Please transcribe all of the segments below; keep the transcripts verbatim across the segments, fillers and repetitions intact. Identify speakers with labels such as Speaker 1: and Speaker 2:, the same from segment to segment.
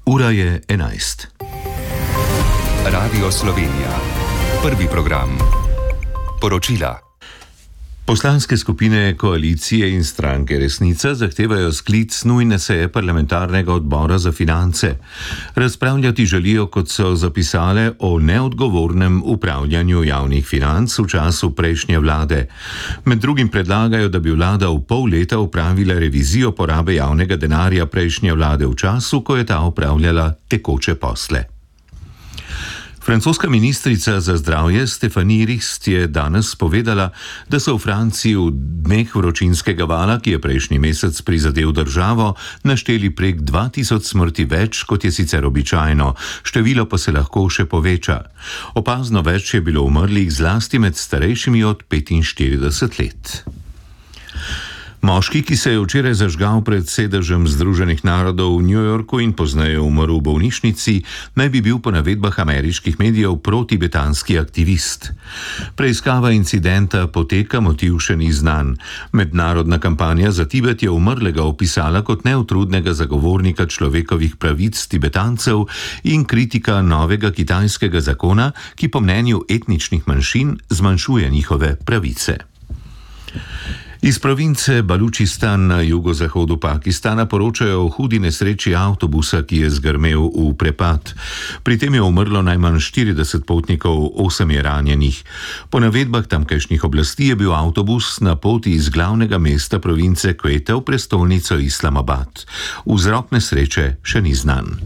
Speaker 1: Ura je enajst.
Speaker 2: Radio Slovenija. Prvi program. Poročila.
Speaker 1: Poslanske skupine koalicije in stranke Resnica zahtevajo sklic nujne seje parlamentarnega odbora za finance. Razpravljati želijo, kot so zapisale, o neodgovornem upravljanju javnih financ v času prejšnje vlade. Med drugim predlagajo, da bi vlada v pol leta upravila revizijo porabe javnega denarja prejšnje vlade v času, ko je ta upravljala tekoče posle. Francoska ministrica za zdravje Stéphanie Rist je danes povedala, da so v Franciji v dneh vročinskega vala, ki je prejšnji mesec prizadel državo, našteli prek dva tisoč smrti več, kot je sicer običajno, število pa se lahko še poveča. Opazno več je bilo umrlih zlasti med starejšimi od petinštirideset let. Moški, ki se je včeraj zažgal pred sedežem Združenih narodov v New Yorku in pozneje umrl v bolnišnici, naj bi bil po navedbah ameriških medijev protibetanski aktivist. Preiskava incidenta poteka, motiv še ni znan. Mednarodna kampanja za Tibet je umrlega opisala kot neutrudnega zagovornika človekovih pravic Tibetancev in kritika novega kitajskega zakona, ki po mnenju etničnih manjšin zmanjšuje njihove pravice. Iz province Balučistan na jugozahodu Pakistana poročajo o hudi nesreči avtobusa, ki je zgrmel v prepad. Pri tem je umrlo najmanj štirideset potnikov, osem je ranjenih. Po navedbah tamkajšnjih oblasti je bil avtobus na poti iz glavnega mesta province Quetta v prestolnico Islamabad. Vzrok nesreče še ni znan.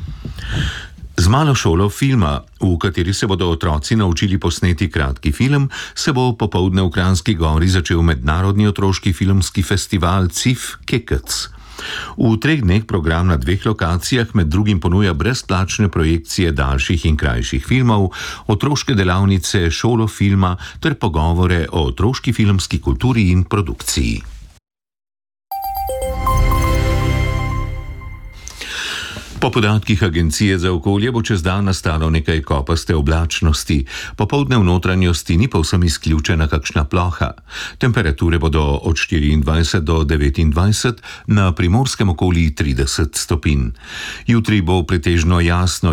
Speaker 1: Z malo šolo filma, v kateri se bodo otroci naučili posneti kratki film, se bo popoldne v Kranjski Gori začel mednarodni otroški filmski festival C I F Kekec. V treh dneh program na dveh lokacijah med drugim ponuja brezplačne projekcije daljših in krajših filmov, otroške delavnice šolo filma ter pogovore o otroški filmski kulturi in produkciji. Po podatkih Agencije za okolje bo čez dan nastalo nekaj kopaste oblačnosti. Popoldne v notranjosti ni povsem izključena kakšna ploha. Temperature bodo od štiriindvajset do devetindvajset, na primorskem okoli trideset stopinj. Jutri bo pretežno jasno